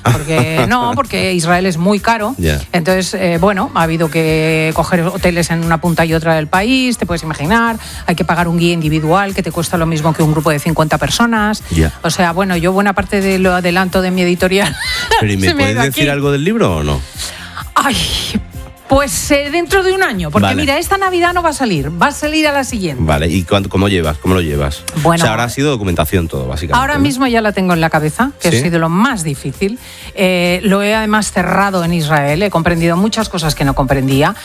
Porque Israel es muy caro. Yeah. Entonces, ha habido que coger hoteles en una punta y otra del país, te puedes imaginar. Hay que pagar un guía individual que te cuesta lo mismo que un grupo de 50 personas. Yeah. O sea, yo buena parte de lo adelanto de mi editorial. ¿Pero y me puedes decir algo del libro o no? Ay, pues dentro de un año, porque mira, esta Navidad no va a salir a la siguiente. Vale, ¿y cómo lo llevas? Bueno, o sea, ahora ha sido documentación todo, básicamente. Ahora mismo ya la tengo en la cabeza, que ha sido lo más difícil. Lo he además cerrado en Israel, he comprendido muchas cosas que no comprendía.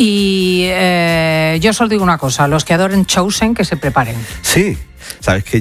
Y yo solo digo una cosa, los que adoren Chosen, que se preparen. Sí, ¿sabes qué?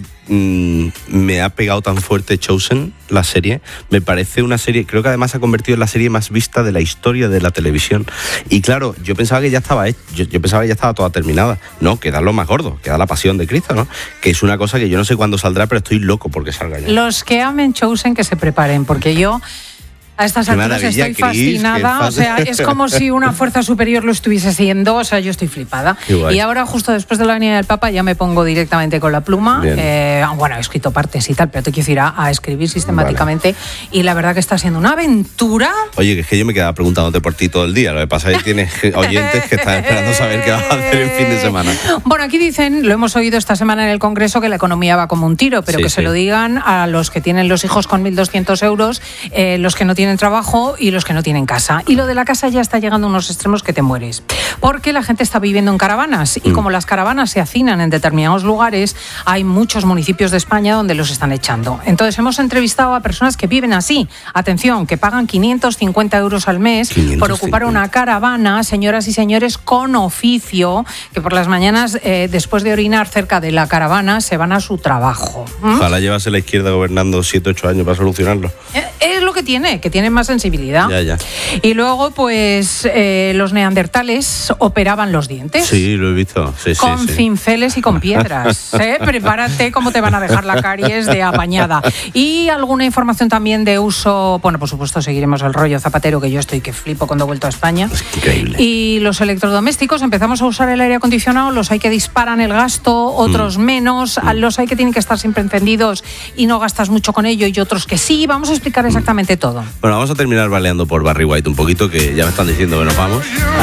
Me ha pegado tan fuerte Chosen, la serie. Me parece una serie, creo que además se ha convertido en la serie más vista de la historia de la televisión. Y claro, yo pensaba que ya estaba yo pensaba que ya estaba toda terminada. No, queda lo más gordo, queda la Pasión de Cristo, ¿no? Que es una cosa que yo no sé cuándo saldrá, pero estoy loco porque salga ya. Los que amen Chosen, que se preparen, porque yo... A estas alturas estoy fascinada, o sea, es como si una fuerza superior lo estuviese haciendo, o sea, yo estoy flipada. Y ahora, justo después de la venida del Papa, ya me pongo directamente con la pluma. He escrito partes y tal, pero te quiero ir a escribir sistemáticamente. Vale. Y la verdad que está siendo una aventura. Oye, que es que yo me quedaba preguntándote por ti todo el día. Lo que pasa es que tienes oyentes que están esperando saber qué vas a hacer el fin de semana. Bueno, aquí dicen, lo hemos oído esta semana en el Congreso, que la economía va como un tiro, pero se lo digan a los que tienen los hijos con 1.200 euros, los que no tienen trabajo y los que no tienen casa. Y lo de la casa ya está llegando a unos extremos que te mueres. Porque la gente está viviendo en caravanas y como las caravanas se hacinan en determinados lugares, hay muchos municipios de España donde los están echando. Entonces hemos entrevistado a personas que viven así. Atención, que pagan 550 euros al mes por ocupar una caravana, señoras y señores, con oficio, que por las mañanas, después de orinar cerca de la caravana, se van a su trabajo. Ojalá llevase la izquierda gobernando 7-8 años para solucionarlo. Es lo que tienen más sensibilidad. Ya. Y luego, pues, los neandertales operaban los dientes. Sí, lo he visto. Con cinceles y con piedras. Prepárate cómo te van a dejar la caries de apañada. Y alguna información también de uso, bueno, por supuesto, seguiremos el rollo zapatero, que yo estoy que flipo cuando he vuelto a España. Es increíble. Y los electrodomésticos, empezamos a usar el aire acondicionado, los hay que disparan el gasto, otros menos, los hay que tienen que estar siempre encendidos y no gastas mucho con ello, y otros que sí. Vamos a explicar exactamente todo. Bueno, vamos a terminar baleando por Barry White un poquito, que ya me están diciendo que nos vamos.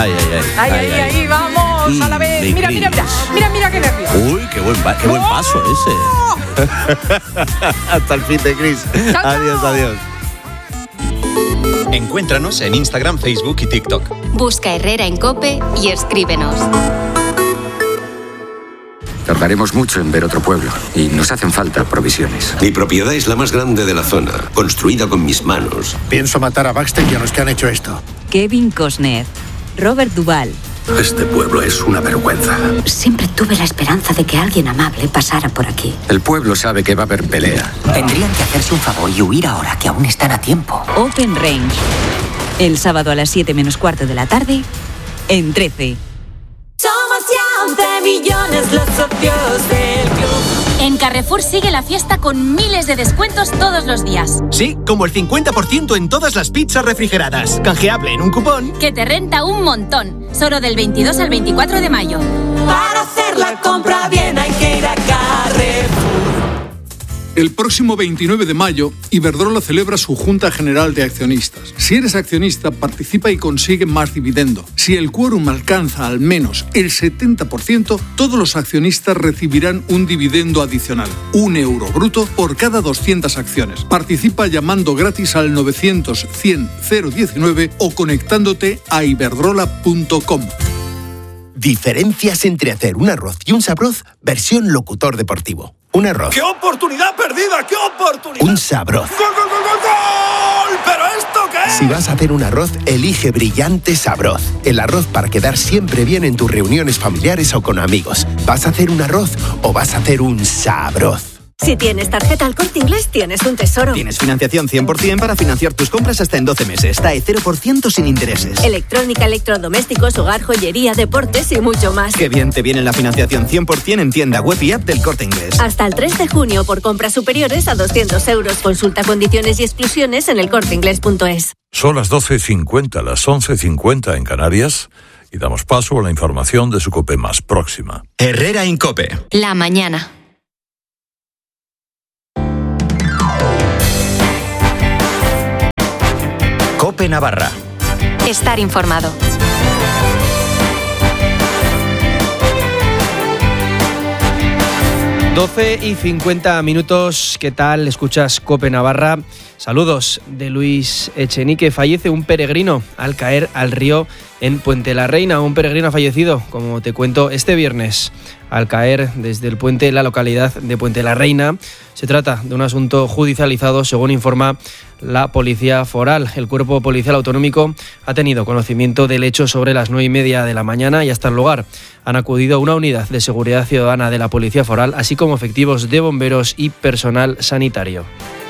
Ahí, vamos, a la vez. Mira qué nervios. Uy, qué buen paso ese. Hasta el fin de Chris. Adiós. Encuéntranos en Instagram, Facebook y TikTok. Busca Herrera en COPE y escríbenos. Tardaremos mucho en ver otro pueblo y nos hacen falta provisiones. Mi propiedad es la más grande de la zona, construida con mis manos. Pienso matar a Baxter y a los que han hecho esto. Kevin Costner, Robert Duvall. Este pueblo es una vergüenza. Siempre tuve la esperanza de que alguien amable pasara por aquí. El pueblo sabe que va a haber pelea. Tendrían que hacerse un favor y huir ahora, que aún están a tiempo. Open Range. El sábado a las 7 menos cuarto de la tarde, en 13. Somos ya 11 millones los socios del club. En Carrefour sigue la fiesta con miles de descuentos todos los días. Sí, como el 50% en todas las pizzas refrigeradas. Canjeable en un cupón que te renta un montón. Solo del 22 al 24 de mayo. Para hacer la compra bien hay que ir a Carrefour. El próximo 29 de mayo, Iberdrola celebra su Junta General de Accionistas. Si eres accionista, participa y consigue más dividendo. Si el quórum alcanza al menos el 70%, todos los accionistas recibirán un dividendo adicional, €1 bruto por cada 200 acciones. Participa llamando gratis al 900-100-019 o conectándote a iberdrola.com. Diferencias entre hacer un arroz y un sabroz, versión locutor deportivo. Un arroz. ¡Qué oportunidad perdida! ¡Qué oportunidad! Un sabroz. ¡Gol, gol, gol, gol, gol! ¿Pero esto qué es? Si vas a hacer un arroz, elige Brillante Sabroz. El arroz para quedar siempre bien en tus reuniones familiares o con amigos. ¿Vas a hacer un arroz o vas a hacer un sabroz? Si tienes tarjeta El Corte Inglés, tienes un tesoro. Tienes financiación 100% para financiar tus compras hasta en 12 meses. TAE 0% sin intereses. Electrónica, electrodomésticos, hogar, joyería, deportes y mucho más. Qué bien te viene la financiación 100% en tienda web y app del Corte Inglés. Hasta el 3 de junio por compras superiores a 200 euros. Consulta condiciones y exclusiones en elcorteinglés.es. Son las 12:50, las 11:50 en Canarias, y damos paso a la información de su COPE más próxima. Herrera en COPE. La mañana. COPE Navarra. Estar informado. y 50 minutos, ¿qué tal? Escuchas COPE Navarra. Saludos de Luis Echenique. Fallece un peregrino al caer al río en Puente la Reina. Un peregrino ha fallecido, como te cuento, este viernes al caer desde el puente en la localidad de Puente la Reina. Se trata de un asunto judicializado, según informa la Policía Foral. El Cuerpo Policial Autonómico ha tenido conocimiento del hecho sobre las 9:30 de la mañana y hasta el lugar han acudido una unidad de seguridad ciudadana de la Policía Foral, así como efectivos de bomberos y personal sanitario.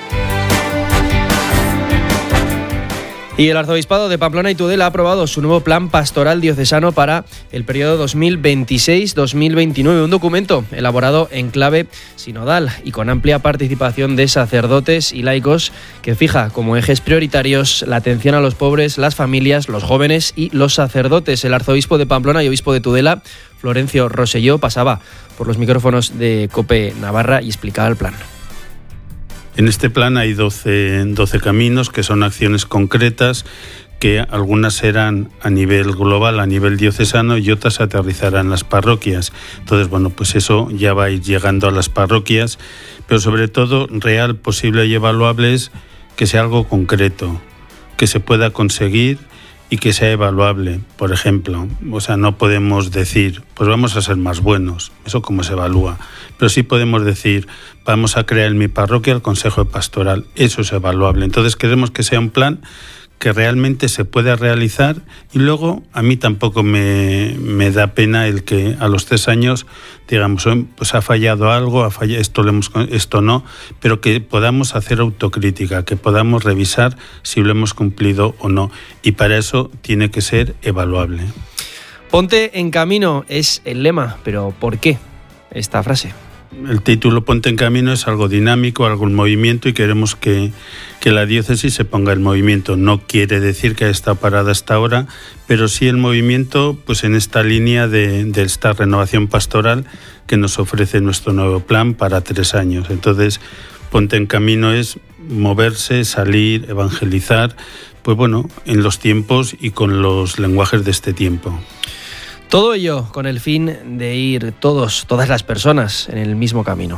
Y el Arzobispado de Pamplona y Tudela ha aprobado su nuevo plan pastoral diocesano para el periodo 2026-2029, un documento elaborado en clave sinodal y con amplia participación de sacerdotes y laicos que fija como ejes prioritarios la atención a los pobres, las familias, los jóvenes y los sacerdotes. El arzobispo de Pamplona y obispo de Tudela, Florencio Rosselló, pasaba por los micrófonos de COPE Navarra y explicaba el plan. En este plan hay 12 caminos, que son acciones concretas, que algunas serán a nivel global, a nivel diocesano, y otras se aterrizarán en las parroquias. Entonces, bueno, pues eso ya va a ir llegando a las parroquias, pero sobre todo real, posible y evaluable es que sea algo concreto, que se pueda conseguir y que sea evaluable. Por ejemplo, o sea, no podemos decir, pues vamos a ser más buenos, eso cómo se evalúa, pero sí podemos decir, vamos a crear en mi parroquia el Consejo Pastoral, eso es evaluable. Entonces queremos que sea un plan que realmente se pueda realizar, y luego a mí tampoco me da pena el que a los 3 años digamos, pues ha fallado algo, esto no, pero que podamos hacer autocrítica, que podamos revisar si lo hemos cumplido o no, y para eso tiene que ser evaluable. Ponte en camino es el lema, pero ¿por qué esta frase? El título Ponte en Camino es algo dinámico, algo en movimiento, y queremos que la diócesis se ponga en movimiento. No quiere decir que haya estado parada hasta ahora, pero sí el movimiento pues en esta línea de esta renovación pastoral que nos ofrece nuestro nuevo plan para 3 años. Entonces, Ponte en Camino es moverse, salir, evangelizar, pues bueno, en los tiempos y con los lenguajes de este tiempo. Todo ello con el fin de ir todas las personas en el mismo camino.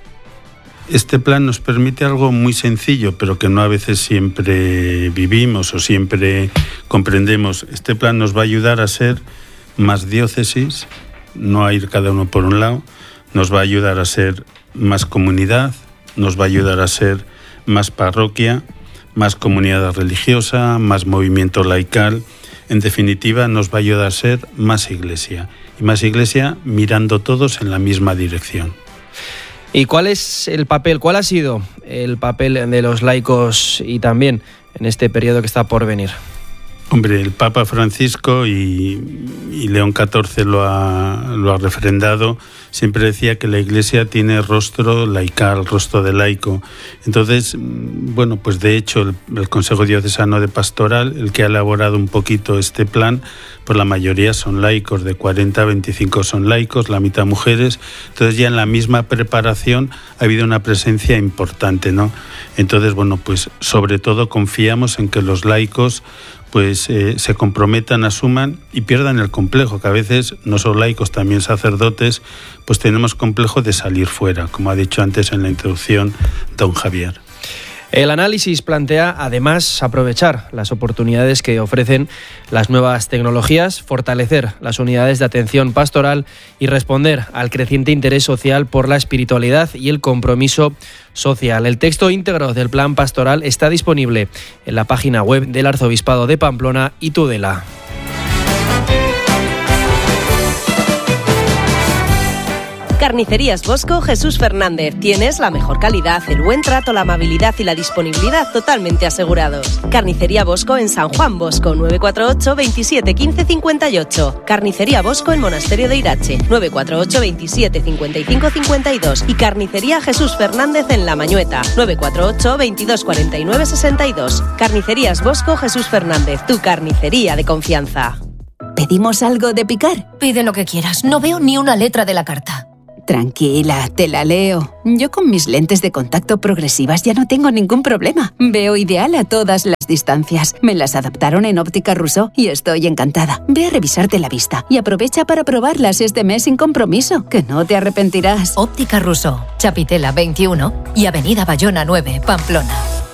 Este plan nos permite algo muy sencillo, pero que no a veces siempre vivimos o siempre comprendemos. Este plan nos va a ayudar a ser más diócesis, no a ir cada uno por un lado, nos va a ayudar a ser más comunidad, nos va a ayudar a ser más parroquia, más comunidad religiosa, más movimiento laical. En definitiva, nos va a ayudar a ser más iglesia, y más iglesia mirando todos en la misma dirección. ¿Y cuál ha sido el papel de los laicos y también en este periodo que está por venir? Hombre, el Papa Francisco y León XIV lo ha refrendado. Siempre decía que la Iglesia tiene rostro laical, rostro de laico. Entonces, bueno, pues de hecho el Consejo Diocesano de Pastoral, el que ha elaborado un poquito este plan, pues la mayoría son laicos, de 40 a 25 son laicos, la mitad mujeres. Entonces ya en la misma preparación ha habido una presencia importante, ¿no? Entonces, bueno, pues sobre todo confiamos en que los laicos pues se comprometan, asuman y pierdan el complejo, que a veces no solo laicos, también sacerdotes, pues tenemos complejo de salir fuera, como ha dicho antes en la introducción don Javier. El análisis plantea además aprovechar las oportunidades que ofrecen las nuevas tecnologías, fortalecer las unidades de atención pastoral y responder al creciente interés social por la espiritualidad y el compromiso social. El texto íntegro del plan pastoral está disponible en la página web del Arzobispado de Pamplona y Tudela. Carnicerías Bosco Jesús Fernández. Tienes la mejor calidad, el buen trato, la amabilidad y la disponibilidad totalmente asegurados. Carnicería Bosco en San Juan Bosco, 948 27 15 58. Carnicería Bosco en Monasterio de Irache, 948 27 55 52. Y Carnicería Jesús Fernández en La Mañueta, 948 22 49 62. Carnicerías Bosco Jesús Fernández, tu carnicería de confianza. ¿Pedimos algo de picar? Pide lo que quieras, no veo ni una letra de la carta. Tranquila, te la leo. Yo con mis lentes de contacto progresivas ya no tengo ningún problema. Veo ideal a todas las distancias. Me las adaptaron en Óptica Rousseau y estoy encantada. Ve a revisarte la vista y aprovecha para probarlas este mes sin compromiso, que no te arrepentirás. Óptica Rousseau, Chapitela 21 y Avenida Bayona 9, Pamplona.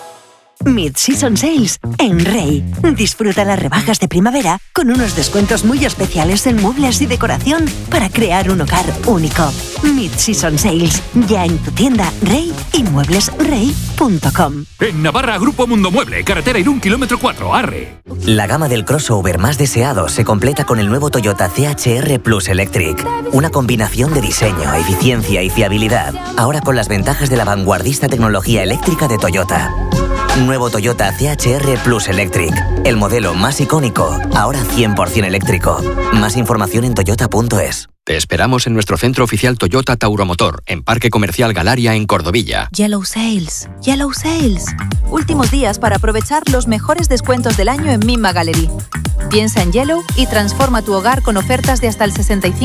Mid-Season Sales en Rey. Disfruta las rebajas de primavera con unos descuentos muy especiales en muebles y decoración para crear un hogar único. Mid-Season Sales, ya en tu tienda Rey y mueblesrey.com. En Navarra, Grupo Mundo Mueble, carretera Irún, kilómetro 4, Arre. La gama del crossover más deseado se completa con el nuevo Toyota CHR Plus Electric. Una combinación de diseño, eficiencia y fiabilidad. Ahora con las ventajas de la vanguardista tecnología eléctrica de Toyota. Nuevo Toyota CHR Plus Electric. El modelo más icónico, ahora 100% eléctrico. Más información en toyota.es. Te esperamos en nuestro centro oficial Toyota Tauromotor, en Parque Comercial Galaria, en Cordovilla. Yellow Sales. Yellow Sales. Últimos días para aprovechar los mejores descuentos del año en Mimma Gallery. Piensa en Yellow y transforma tu hogar con ofertas de hasta el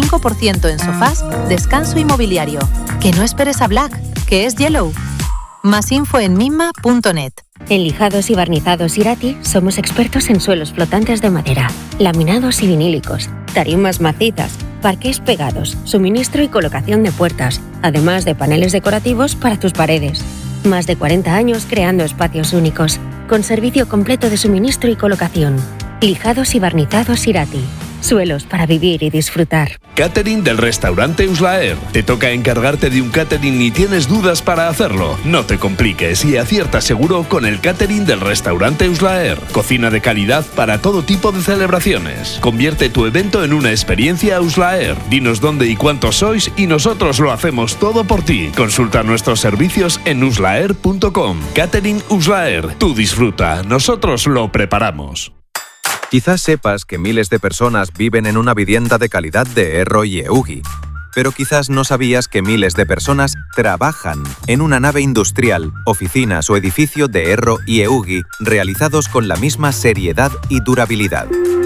65% en sofás, descanso y mobiliario. Que no esperes a Black, que es Yellow. Más info en mimma.net. En lijados y barnizados Irati somos expertos en suelos flotantes de madera, laminados y vinílicos, tarimas macizas, parqués pegados, suministro y colocación de puertas, además de paneles decorativos para tus paredes. Más de 40 años creando espacios únicos, con servicio completo de suministro y colocación. Lijados y barnizados Irati. Suelos para vivir y disfrutar. Catering del restaurante Uslaer. Te toca encargarte de un catering y tienes dudas para hacerlo. No te compliques y acierta seguro con el catering del restaurante Uslaer. Cocina de calidad para todo tipo de celebraciones. Convierte tu evento en una experiencia Uslaer. Dinos dónde y cuántos sois y nosotros lo hacemos todo por ti. Consulta nuestros servicios en uslaer.com. Catering Uslaer. Tú disfruta, nosotros lo preparamos. Quizás sepas que miles de personas viven en una vivienda de calidad de Erro y Eugi, pero quizás no sabías que miles de personas trabajan en una nave industrial, oficinas o edificio de Erro y Eugi realizados con la misma seriedad y durabilidad.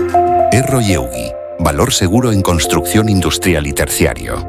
Erro y Eugi, valor seguro en construcción industrial y terciario.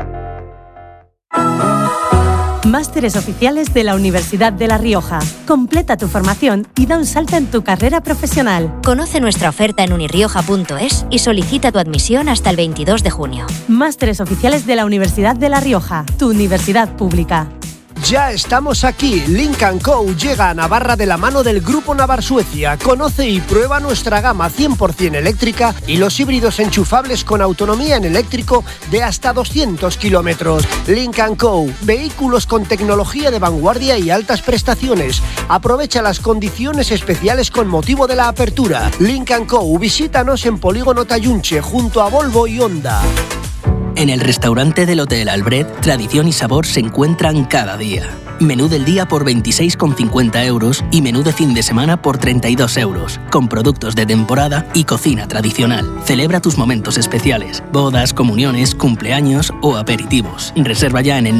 Másteres oficiales de la Universidad de La Rioja. Completa tu formación y da un salto en tu carrera profesional. Conoce nuestra oferta en unirioja.es y solicita tu admisión hasta el 22 de junio. Másteres oficiales de la Universidad de La Rioja, tu universidad pública. Ya estamos aquí. Lynk & Co llega a Navarra de la mano del Grupo Navar Suecia. Conoce y prueba nuestra gama 100% eléctrica y los híbridos enchufables con autonomía en eléctrico de hasta 200 kilómetros. Lynk & Co, vehículos con tecnología de vanguardia y altas prestaciones. Aprovecha las condiciones especiales con motivo de la apertura. Lynk & Co, visítanos en Polígono Tayunche, junto a Volvo y Honda. En el restaurante del Hotel Albret, tradición y sabor se encuentran cada día. Menú del día por 26,50 euros y menú de fin de semana por 32 euros, con productos de temporada y cocina tradicional. Celebra tus momentos especiales, bodas, comuniones, cumpleaños o aperitivos. Reserva ya en el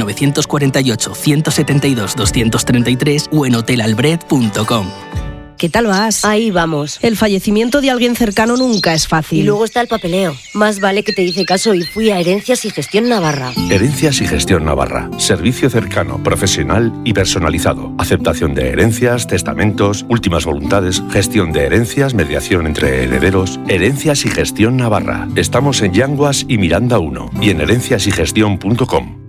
948-172-233 o en hotelalbret.com. ¿Qué tal vas? Ahí vamos. El fallecimiento de alguien cercano nunca es fácil. Y luego está el papeleo. Más vale que te hice caso y fui a Herencias y Gestión Navarra. Herencias y Gestión Navarra. Servicio cercano, profesional y personalizado. Aceptación de herencias, testamentos, últimas voluntades, gestión de herencias, mediación entre herederos. Herencias y Gestión Navarra. Estamos en Yanguas y Miranda 1 y en herenciasygestión.com.